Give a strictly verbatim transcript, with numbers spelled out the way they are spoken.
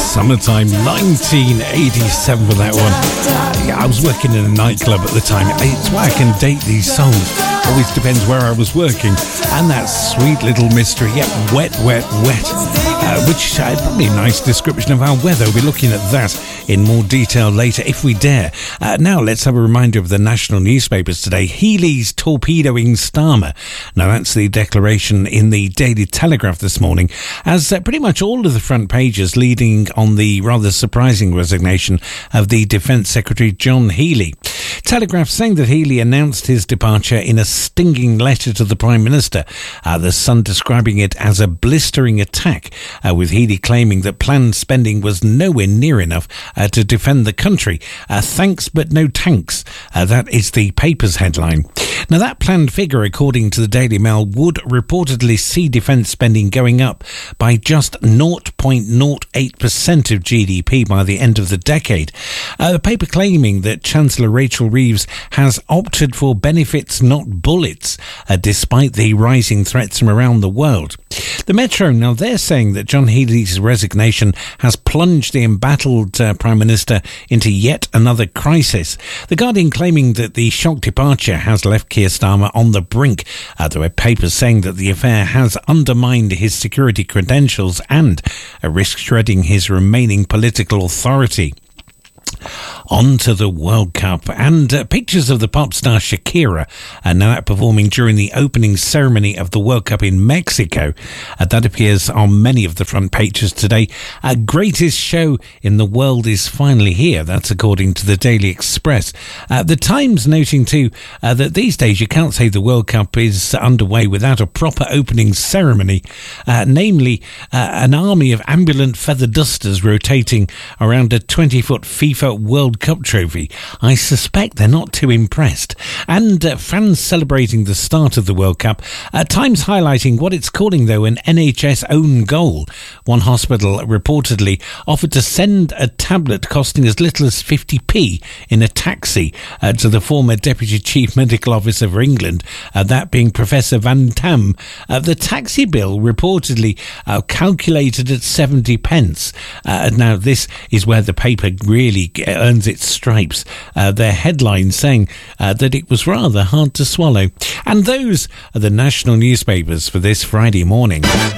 Summertime nineteen eighty-seven for that one. Yeah, I was working in a nightclub at the time. It's why I can date these songs. Always depends where I was working. And that sweet little mystery, yeah, Wet, Wet, Wet, uh, which is uh, probably a nice description of our weather. We'll be looking at that in more detail later, if we dare. Uh, now, let's have a reminder of the national newspapers today. Healy's torpedoing Starmer. Now, that's the declaration in the Daily Telegraph this morning, as uh, pretty much all of the front pages leading on the rather surprising resignation of the Defence Secretary John Healey. Telegraph saying that Healey announced his departure in a stinging letter to the Prime Minister, uh, the Sun describing it as a blistering attack, uh, with Healey claiming that planned spending was nowhere near enough uh, to defend the country. Uh, thanks but no tanks. Uh, that is the paper's headline. Now, that planned figure, according to the Daily Mail, would reportedly see defence spending going up by just zero point zero eight percent of G D P by the end of the decade. Uh, the paper claiming that Chancellor Rachel Reeves has opted for benefits, not bullets, uh, despite the rising threats from around the world. The Metro, now they're saying that John Healey's resignation has plunged the embattled uh, Prime Minister into yet another crisis. The Guardian claiming that the shock departure has left Keir Starmer on the brink. Uh, there were papers saying that the affair has undermined his security credentials and uh, risks shredding his remaining political authority. On to the World Cup, and uh, pictures of the pop star Shakira, and uh, now performing during the opening ceremony of the World Cup in Mexico. Uh, that appears on many of the front pages today. Uh, greatest show in the world is finally here. That's according to the Daily Express. Uh, the Times noting too uh, that these days you can't say the World Cup is underway without a proper opening ceremony, uh, namely uh, an army of ambulant feather dusters rotating around a twenty-foot FIFA World Cup trophy. I suspect they're not too impressed. And uh, fans celebrating the start of the World Cup. Uh, Times highlighting what it's calling, though, an N H S own goal. One hospital reportedly offered to send a tablet costing as little as fifty p in a taxi uh, to the former Deputy Chief Medical Officer for England, uh, that being Professor Van Tam. Uh, the taxi bill reportedly uh, calculated at seventy pence. Uh, now, this is where the paper really earns its stripes. Uh, their headline saying uh, that it was rather hard to swallow. And those are the national newspapers for this Friday morning.